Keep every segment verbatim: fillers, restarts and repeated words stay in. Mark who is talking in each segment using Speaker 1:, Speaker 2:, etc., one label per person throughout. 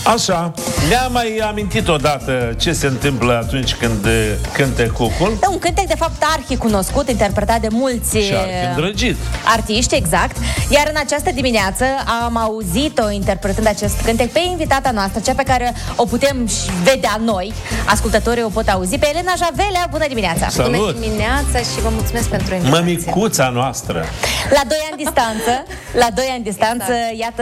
Speaker 1: Așa, ne-am mai amintit odată ce se întâmplă atunci când cântă cucul.
Speaker 2: Da, un cântec, de fapt, arhi-cunoscut, interpretat de mulți
Speaker 1: și arhi-îndrăgit
Speaker 2: artiști, exact. Iar în această dimineață am auzit-o interpretând acest cântec pe invitata noastră, cea pe care o putem vedea noi, ascultătorii o pot auzi, pe Elena Javelea. Bună dimineața!
Speaker 1: Salut!
Speaker 3: Bună dimineața și vă mulțumesc pentru invitație.
Speaker 1: Mămicuța noastră!
Speaker 2: La doi ani distanță, la doi ani distanță, exact. Iată,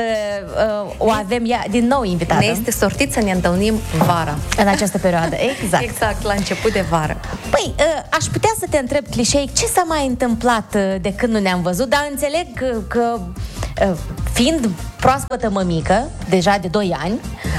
Speaker 2: o avem ea, din nou invitată.
Speaker 3: Ne este sortit să ne întâlnim vara.
Speaker 2: În această perioadă, exact.
Speaker 3: Exact, la început de vară.
Speaker 2: Păi, aș putea să te întreb clișeic, ce s-a mai întâmplat de când nu ne-am văzut, dar înțeleg că, că fiind proaspătă mămică, deja de doi ani,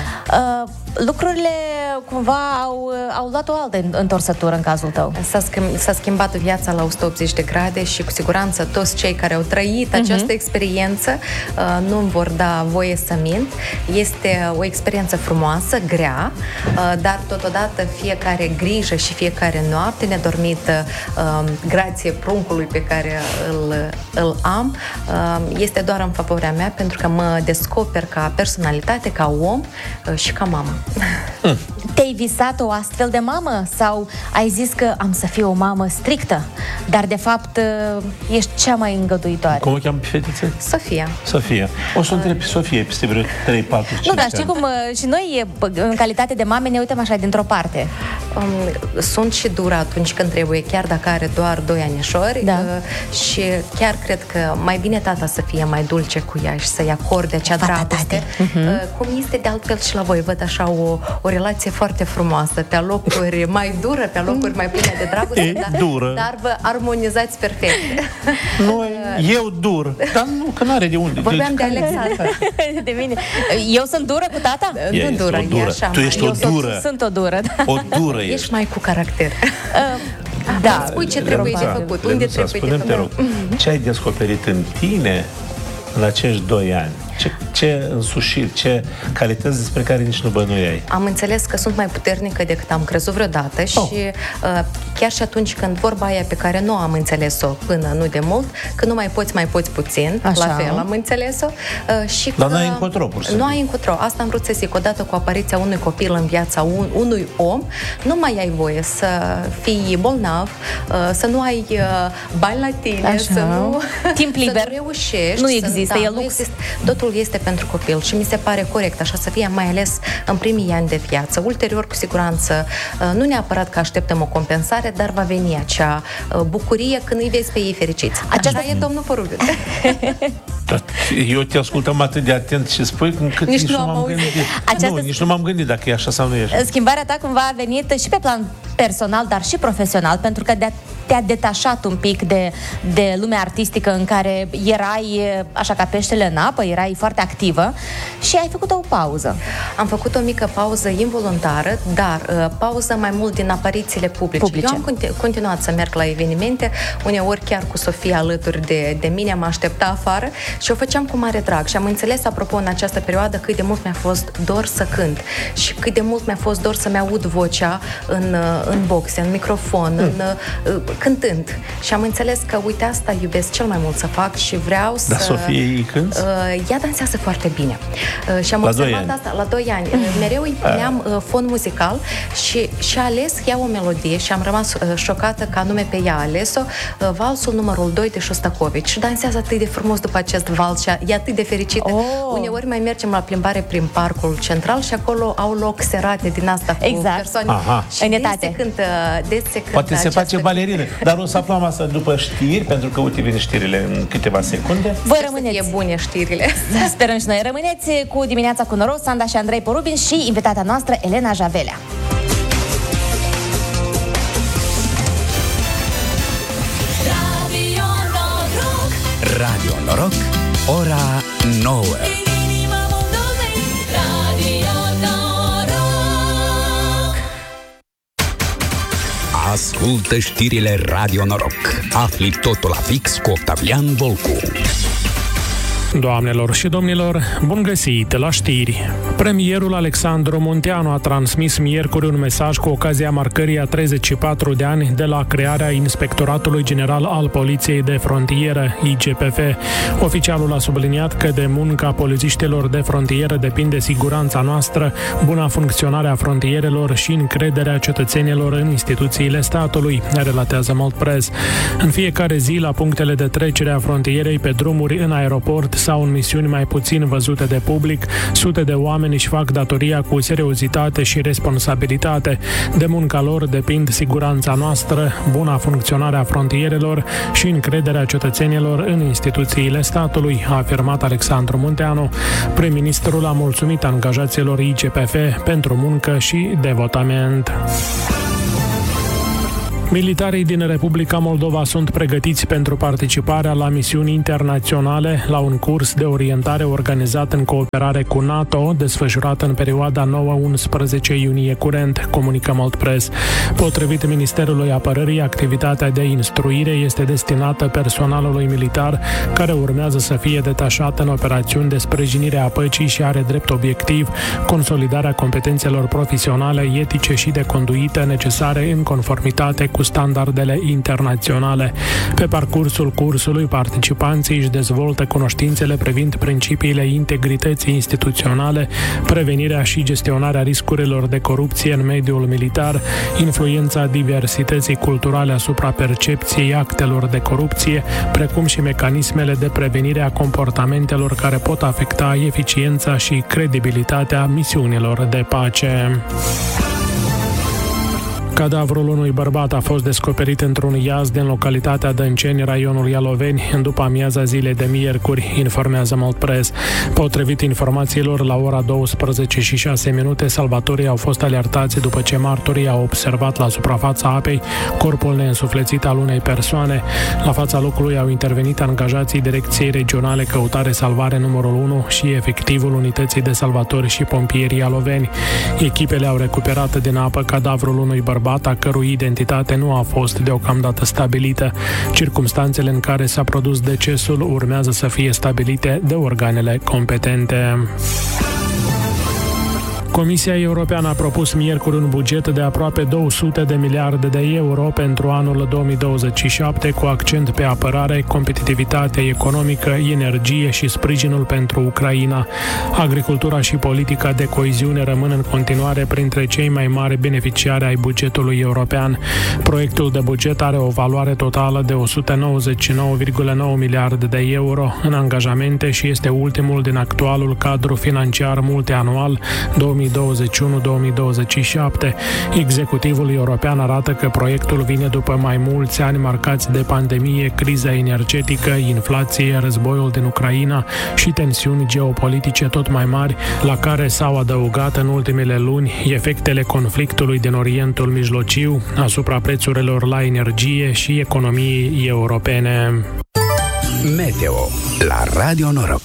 Speaker 2: da. lucrurile cumva au, au luat o altă întorsătură în cazul tău.
Speaker 3: S-a, schimb, s-a schimbat viața la o sută optzeci de grade și cu siguranță toți cei care au trăit uh-huh. această experiență uh, nu îmi vor da voie să mint. Este o experiență frumoasă, grea, uh, dar totodată fiecare grijă și fiecare noapte nedormită, uh, grație pruncului pe care îl, îl am, uh, este doar în favoarea mea, pentru că mă descoper ca personalitate, ca om uh, și ca mamă.
Speaker 2: Mm. Te-ai visat o astfel de mamă? Sau ai zis că am să fiu o mamă strictă, dar de fapt ești cea mai îngăduitoare?
Speaker 1: Cum o cheamă pe fetiță?
Speaker 3: Sofia.
Speaker 1: Sofia. O să întreb pe Sofia peste vreo trei patru cinci
Speaker 2: Nu, dar știi cum și noi, în calitate de mame, ne uităm așa dintr-o parte.
Speaker 3: Um, sunt și dură atunci când trebuie, chiar dacă are doar doi anișori,
Speaker 2: da.
Speaker 3: uh, și chiar cred că mai bine tata să fie mai dulce cu ea și să-i acorde acea dragoste. Uh-huh. Uh, cum este de altfel și la voi, văd așa o, o relație foarte frumoasă, pe locuri mai dură, pe locuri mai pline de dragoste,
Speaker 1: e,
Speaker 3: dar,
Speaker 1: dură.
Speaker 3: dar vă armonizați perfect.
Speaker 1: Noi, eu dur, dar nu, că n-are de unde.
Speaker 3: Vorbeam de Alexandra.
Speaker 2: De mine. Eu sunt dură cu tata?
Speaker 3: Nu dură,
Speaker 1: o dură.
Speaker 3: E așa.
Speaker 1: Tu ești o dură.
Speaker 2: Sunt, sunt o dură, da.
Speaker 1: O dură ești.
Speaker 3: Ești mai cu caracter.
Speaker 2: Uh, da.
Speaker 3: Spui ce trebuie de făcut, unde trebuie de făcut.
Speaker 1: Te rog, ce ai descoperit în tine în acești doi ani? Ce, ce însușiri, ce calități despre care nici nu bănuiai?
Speaker 3: Am înțeles că sunt mai puternică decât am crezut vreodată și oh. uh, chiar și atunci când vorba aia pe care nu am înțeles-o până nu de mult, că nu mai poți, mai poți puțin,
Speaker 2: așa.
Speaker 3: La fel am înțeles-o. Uh, și
Speaker 1: Dar
Speaker 3: că
Speaker 1: n-ai încotro, pur și simplu.
Speaker 3: Nu ai încotro. Asta am vrut să zic. Odată cu apariția unui copil în viața un, unui om, nu mai ai voie să fii bolnav, uh, să nu ai uh, bani la tine,
Speaker 2: așa.
Speaker 3: să nu...
Speaker 2: Timp liber.
Speaker 3: Să nu reușești.
Speaker 2: Nu există,
Speaker 3: să, da,
Speaker 2: e lux.
Speaker 3: Există. Totul este pentru copil și mi se pare corect așa să fie, mai ales în primii ani de viață. Ulterior, cu siguranță, nu neapărat că așteptăm o compensare, dar va veni acea bucurie când îi vezi pe ei fericiți. Aceasta așa e, domnul Porubiu.
Speaker 1: Eu te ascultam atât de atent și spui încât nici, nici nu m-am gândit. Această... Nu, nici nu m-am gândit dacă e așa sau nu e așa.
Speaker 2: Schimbarea ta cumva a venit și pe plan personal, dar și profesional, pentru că de te-a detașat un pic de, de lumea artistică în care erai așa ca peștele în apă, erai foarte activă și ai făcut o pauză.
Speaker 3: Am făcut o mică pauză involuntară, dar uh, pauză mai mult din aparițiile publice.
Speaker 2: publice.
Speaker 3: Eu am continu- continuat să merg la evenimente, uneori chiar cu Sofia alături de, de mine, mă aștepta afară și o făceam cu mare drag și am înțeles, apropo, în această perioadă cât de mult mi-a fost dor să cânt și cât de mult mi-a fost dor să-mi aud vocea în, în boxe, în microfon, mm. în, cântând. Și am înțeles că, uite, asta iubesc cel mai mult să fac și vreau să...
Speaker 1: Dar Sofie îi cânti?
Speaker 3: Uh, ea dansează foarte bine. Uh, și am la observat asta la doi ani. Uh, mereu îi puneam uh, fon muzical și și-a ales ea o melodie și am rămas uh, șocată că anume pe ea a ales-o, uh, valsul numărul doi de Șostakovici. Și dansează atât de frumos după acest vals și e atât de fericită. Oh. Uneori mai mergem la plimbare prin parcul central și acolo au loc serate din asta cu
Speaker 2: exact.
Speaker 3: persoane.
Speaker 1: Aha.
Speaker 3: Și des se cântă, des se cântă
Speaker 1: poate se face balerină. Dar o să aflăm asta după știri, pentru că uite vin știrile în câteva secunde.
Speaker 2: Voi rămâneți.
Speaker 3: E bune știrile.
Speaker 2: Sperăm și noi. Rămâneți cu Dimineața cu Noroc, Sanda și Andrei Porubin și invitata noastră, Elena Javelea.
Speaker 4: Radio Noroc.
Speaker 5: Radio Noroc, ora nouă. Ascultă știrile Radio Noroc. Afli totul la fix cu Octavian Volcu.
Speaker 4: Doamnelor și domnilor, bun găsit la știri! Premierul Alexandru Munteanu a transmis miercuri un mesaj cu ocazia marcării a treizeci și patru de ani de la crearea Inspectoratului General al Poliției de Frontieră, I G P F. Oficialul a subliniat că de munca polițiștilor de frontieră depinde siguranța noastră, buna funcționare a frontierelor și încrederea cetățenilor în instituțiile statului, relatează Mult Press. În fiecare zi, la punctele de trecere a frontierei, pe drumuri, în aeroport sau în misiuni mai puțin văzute de public, sute de oameni își fac datoria cu seriozitate și responsabilitate. De munca lor depind siguranța noastră, buna funcționare a frontierelor și încrederea cetățenilor în instituțiile statului, a afirmat Alexandru Munteanu. Prim-ministrul a mulțumit angajaților I G P F pentru muncă și devotament. Militarii din Republica Moldova sunt pregătiți pentru participarea la misiuni internaționale, la un curs de orientare organizat în cooperare cu NATO, desfășurat în perioada nouă unsprezece iunie curent, comunică Mult Press. Potrivit Ministerului Apărării, activitatea de instruire este destinată personalului militar care urmează să fie detașat în operațiuni de sprijinire a păcii și are drept obiectiv consolidarea competențelor profesionale, etice și de conduită necesare în conformitate cu standardele internaționale. Pe parcursul cursului, participanții își dezvoltă cunoștințele privind principiile integrității instituționale, prevenirea și gestionarea riscurilor de corupție în mediul militar, influența diversității culturale asupra percepției actelor de corupție, precum și mecanismele de prevenire a comportamentelor care pot afecta eficiența și credibilitatea misiunilor de pace. Cadavrul unui bărbat a fost descoperit într-un iaz din localitatea Dânceni, raionul Ialoveni, în după amiaza zilei de miercuri, informează Mult Press. Potrivit informațiilor, la ora douăsprezece și șase minute, salvatorii au fost alertați după ce martorii au observat la suprafața apei corpul neînsuflețit al unei persoane. La fața locului au intervenit angajații Direcției Regionale Căutare Salvare numărul unu și efectivul Unității de Salvatori și Pompierii Ialoveni. Echipele au recuperat din apă cadavrul unui bărbat a cărui identitate nu a fost deocamdată stabilită. Circumstanțele în care s-a produs decesul urmează să fie stabilite de organele competente. Comisia Europeană a propus miercuri un buget de aproape două sute de miliarde de euro pentru anul două mii douăzeci și șapte, cu accent pe apărare, competitivitate economică, energie și sprijinul pentru Ucraina. Agricultura și politica de coeziune rămân în continuare printre cei mai mari beneficiari ai bugetului european. Proiectul de buget are o valoare totală de o sută nouăzeci și nouă virgulă nouă miliarde de euro în angajamente și este ultimul din actualul cadru financiar multianual două mii douăzeci și unu două mii douăzeci și șapte. Executivul european arată că proiectul vine după mai mulți ani marcați de pandemie, criza energetică, inflație, războiul din Ucraina și tensiuni geopolitice tot mai mari, la care s-au adăugat în ultimele luni efectele conflictului din Orientul Mijlociu asupra prețurilor la energie și economiei europene.
Speaker 5: Meteo la Radio Noroc.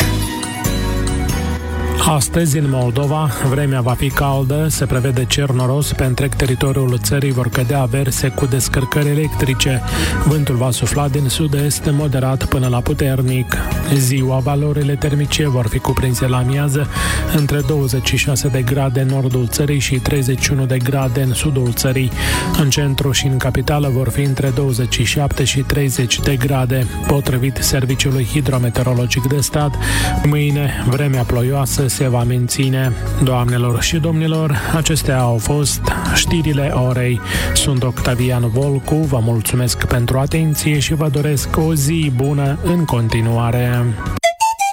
Speaker 4: Astăzi, în Moldova, vremea va fi caldă, se prevede cer noros, pe întreg teritoriul țării vor cădea averse cu descărcări electrice. Vântul va sufla din sud-est moderat până la puternic. Ziua, valorile termice vor fi cuprinse la amiază între douăzeci și șase de grade în nordul țării și treizeci și unu de grade în sudul țării. În centru și în capitală vor fi între douăzeci și șapte și treizeci de grade. Potrivit Serviciului Hidrometeorologic de Stat, mâine vremea ploioasă se va menține. Doamnelor și domnilor, acestea au fost știrile orei. Sunt Octavian Volcu, vă mulțumesc pentru atenție și vă doresc o zi bună în continuare.